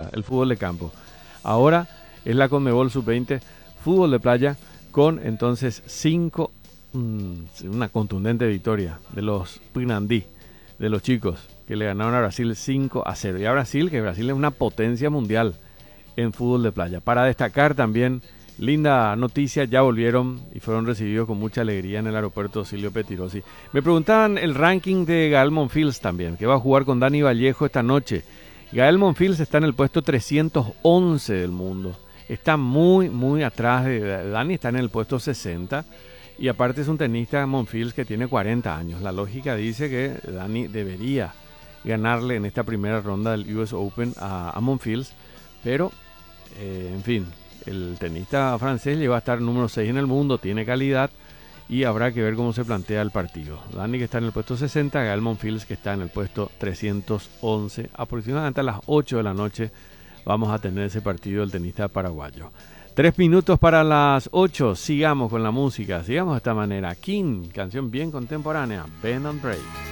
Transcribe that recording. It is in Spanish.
el fútbol de campo. Ahora es la Conmebol Sub-20, fútbol de playa, con entonces una contundente victoria de los Pinandí, de los chicos, que le ganaron a Brasil 5-0. Y a Brasil, que Brasil es una potencia mundial en fútbol de playa. Para destacar también, linda noticia, ya volvieron y fueron recibidos con mucha alegría en el aeropuerto Silvio Pettirossi. Me preguntaban el ranking de Gael Monfils también, que va a jugar con Dani Vallejo esta noche. Gael Monfils está en el puesto 311 del mundo. Está muy, muy atrás de Dani, está en el puesto 60. Y aparte es un tenista, Monfils, que tiene 40 años. La lógica dice que Dani debería ganarle en esta primera ronda del US Open a Monfils. Pero, en fin, el tenista francés llega a estar número 6 en el mundo, tiene calidad y habrá que ver cómo se plantea el partido. Dani, que está en el puesto 60, Gael Monfils, que está en el puesto 311. Aproximadamente a las 8 de la noche vamos a tener ese partido del tenista paraguayo. 3 minutos para las 8, sigamos con la música, sigamos de esta manera. King, canción bien contemporánea, Bend and Break.